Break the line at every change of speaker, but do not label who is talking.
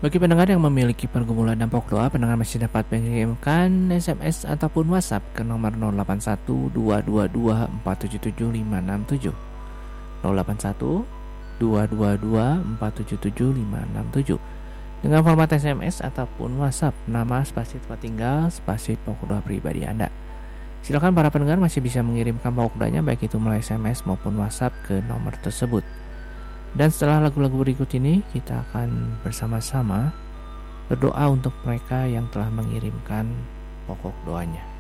Bagi pendengar yang memiliki pergumulan dan pokok doa, pendengar masih dapat mengirimkan SMS ataupun WhatsApp ke nomor 081-222-477-567 081-222-477-567 dengan format SMS ataupun WhatsApp, nama, spasi tempat tinggal, spasi pokok doa pribadi Anda. Silakan para pendengar masih bisa mengirimkan pokok doanya baik itu melalui SMS maupun WhatsApp ke nomor tersebut. Dan setelah lagu-lagu berikut ini, kita akan bersama-sama berdoa untuk mereka yang telah mengirimkan pokok doanya.